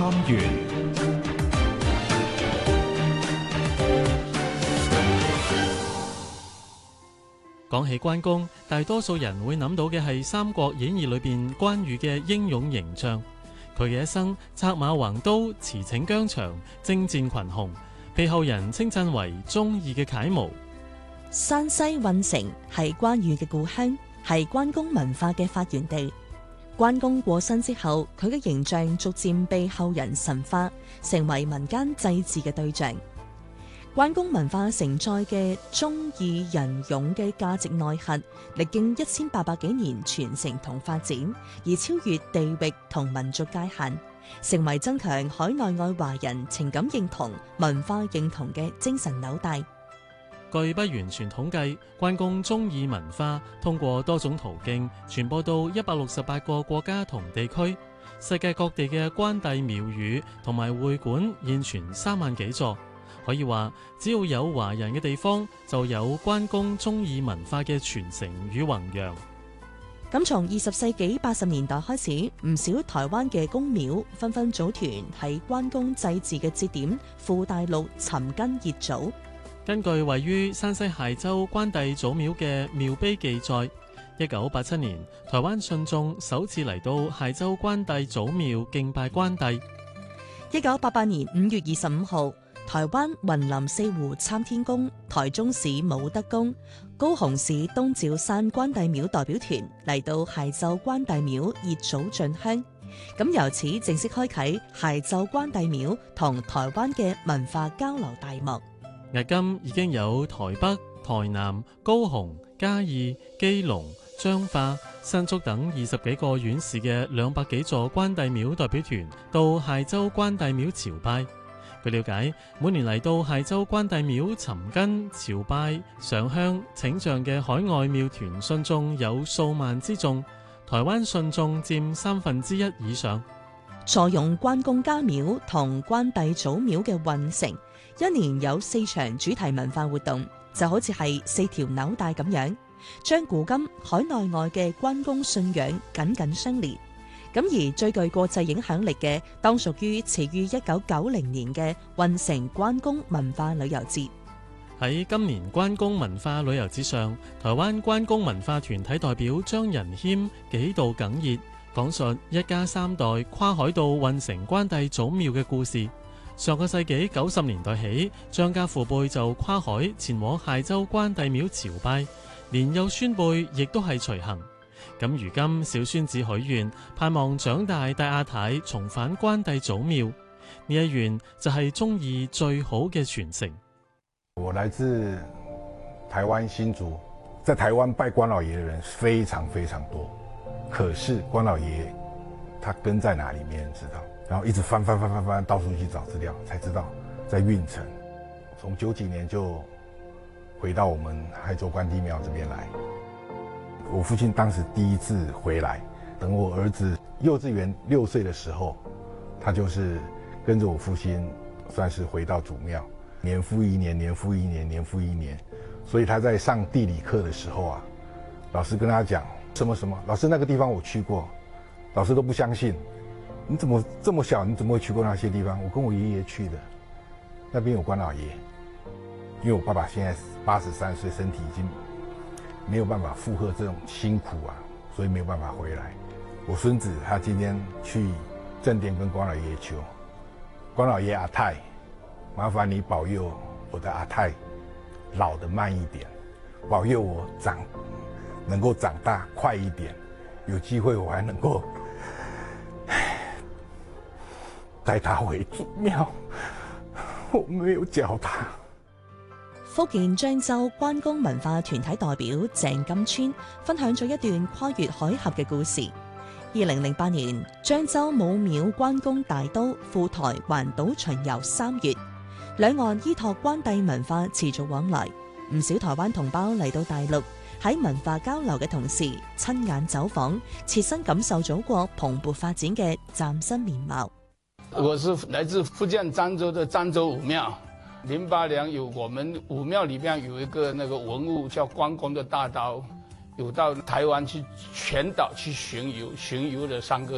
探員。 講起關公，大多數人會諗到嘅係《三國演義》裏邊關羽嘅英勇形象。佢嘅一生策馬橫刀，馳騁疆場，征戰群雄，被後人稱讚為忠義嘅楷模。 山西運城係關羽嘅故鄉，係關公文化嘅發源地。關公過身之後，佢嘅形象逐漸被後人神化，成為民間祭祀嘅對象。關公文化承載嘅忠義仁勇嘅價值內核，歷經1800幾年傳承同發展，而超越地域同民族界限，成為增強海內外華人情感認同、文化認同嘅精神紐帶。 據不完全統計，關公忠義文化通過多種途徑傳播到168個國家同地區，世界各地嘅關帝廟宇同埋會館現存3萬幾座。可以話，只要有華人嘅地方，就有關公忠義文化嘅傳承與弘揚。 咁從20世紀80年代開始，唔少台灣嘅公廟紛紛組團喺關公祭祀嘅節點赴大陸尋根謁祖。 根據位於山西蟹州關帝祖廟嘅廟碑記載，1987年台灣信眾首次嚟到蟹州關帝祖廟敬拜關帝。 1988年5月25號，台灣雲林四湖參天宮、台中市武德宮、高雄市東照山關帝廟代表團嚟到蟹州關帝廟謁祖進香，咁由此正式開啟蟹州關帝廟同台灣嘅文化交流大幕。 至今已經有台北、台南、高雄、嘉義、基隆、彰化、新竹等20幾個縣市嘅200幾座關帝廟代表團到蟹州關帝廟朝拜。據了解，每年嚟到蟹州關帝廟尋根、朝拜、上香、請像嘅海外廟團信眾有數萬之眾，台灣信眾佔1/3以上。 坐擁關公家廟同關帝祖廟嘅運城，一年有4場主題文化活動，就好似係4條紐帶咁樣，將古今海內外嘅關公信仰緊緊相連。咁而最具國際影響力嘅，當屬於始於1990年嘅運城關公文化旅遊節。 喺今年關公文化旅遊節上，台灣關公文化團體代表張仁謙幾度哽咽，講述一家3代跨海到運城關帝祖廟嘅故事。上個世紀90年代起，張家父輩就跨海前往蟹州關帝廟朝拜，年幼孫輩亦都係隨行。咁如今小孫子許願，盼望長大帶阿太重返關帝祖廟，呢一願就係忠義最好嘅傳承。 我來自台灣新竹，在台灣拜關老爺的人非常非常多，可是關老爺他根在哪裏沒人知道，然後一直翻，到處去找資料，才知道在運城。從90幾年就回到我們蟹州關帝廟這邊來。我父親當時第一次回來，等我兒子幼稚園6歲的時候，他就是跟着我父親算是回到祖廟，年復一年，年復一年，年復一年。所以他在上地理課的時候啊，老師跟他講什麼什麼，老師那個地方我去過，老師都不相信，你怎麼這麼小，你怎麼會去過那些地方？我跟我爺爺去的，那邊有關老爺。因為我爸爸現在83歲，身體已經沒有辦法負荷這種辛苦啊，所以沒有辦法回來。我孫子他今天去正殿跟關老爺求，關老爺阿太，麻煩你保佑我的阿太老得慢一點，保佑我能夠長大快一點，有機會我還能夠帶他回祖廟。我沒有教他。 福建漳州關公文化團體代表鄭金川分享咗一段跨越海峽嘅故事。2008年，漳州武廟關公大都赴台環島巡遊3月，兩岸依託關帝文化持續往來，唔少台灣同胞嚟到大陸，喺文化交流嘅同時，親眼走訪，切身感受祖國蓬勃發展嘅嶄新面貌。 我是來自福建漳州的漳州武廟。08年有我們武廟裏面有一個那個文物叫關公的大刀，有到台灣去全島去巡遊了3個